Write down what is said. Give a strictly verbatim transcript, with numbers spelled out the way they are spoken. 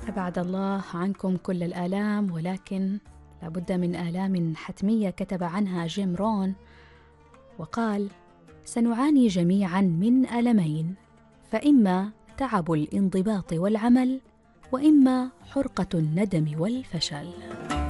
أبعد الله عنكم كل الآلام، ولكن لابد من آلام حتمية كتب عنها جيم رون وقال: سنعاني جميعا من ألمين، فإما تعب الانضباط والعمل، وإما حرقة الندم والفشل.